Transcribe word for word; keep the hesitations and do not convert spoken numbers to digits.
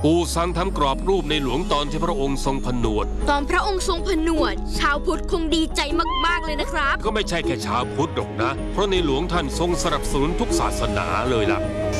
ปู่สั่งทำกรอบรูปในหลวงตอนที่พระองค์ทรงผนวดตอนพระองค์ทรงผนวดชาวพุทธคงดีใจมากๆเลยนะครับก็ไม่ใช่แค่ชาวพุทธหรอกนะเพราะในหลวงท่านทรงสนับสนุนทุกศาสนาเลยล่ะ